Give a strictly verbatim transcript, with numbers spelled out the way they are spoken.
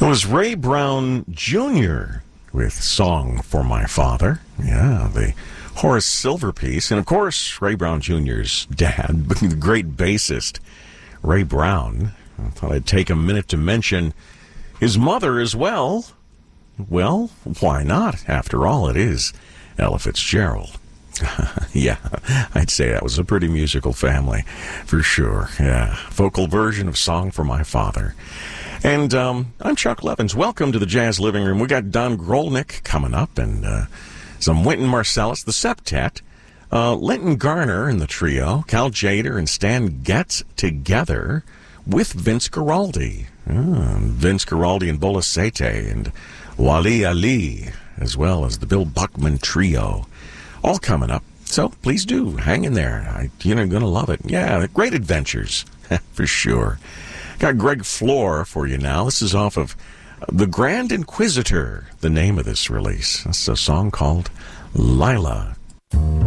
It was Ray Brown Junior with Song for My Father. Yeah, the Horace Silver piece. And, of course, Ray Brown Junior's dad, the great bassist, Ray Brown. I thought I'd take a minute to mention his mother as well. Well, why not? After all, it is Ella Fitzgerald. Yeah, I'd say that was a pretty musical family, for sure. Yeah, vocal version of Song for My Father. And um, I'm Chuck Levins. Welcome to the Jazz Living Room. We got Don Grolnick coming up, and uh, some Wynton Marsalis, the septet, uh, Linton Garner and the trio, Cal Tjader and Stan Getz together with Vince Guaraldi. Uh, Vince Guaraldi and Bola Sete and Wally Ali, as well as the Bill Buckman trio. All coming up. So please do hang in there. I, you're going to love it. Yeah, great adventures, for sure. Got Greg Floor for you now. This is off of The Grand Inquisitor, the name of this release. It's a song called Lila.